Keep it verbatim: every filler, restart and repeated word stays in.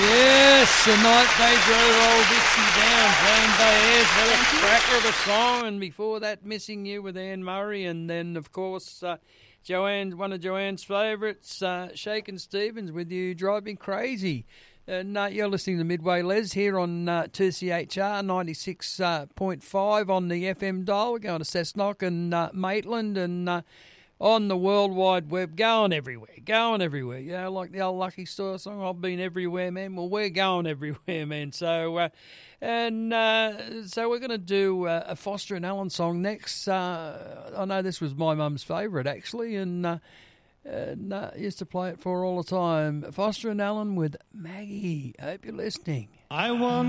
Yes, the night they drove old Dixie down, Joan Baez, what a cracker of a song. And before that, Missing You with Anne Murray. And then, of course, uh, Joanne, one of Joanne's favourites, uh, Shakin' Stevens with You Drive Me Crazy. And uh, you're listening to Midway Les here on uh, two C H R ninety-six point five on the F M dial. We're going to Cessnock and uh, Maitland and uh, on the World Wide Web, going everywhere, going everywhere. You know, like the old Lucky Store song, I've been everywhere, man. Well, we're going everywhere, man. So, uh, and uh, so we're going to do uh, a Foster and Allen song next. Uh, I know this was my mum's favourite, actually, and... Uh, And uh, used to play it for her all the time. Foster and Allen with Maggie. Hope you're listening. I want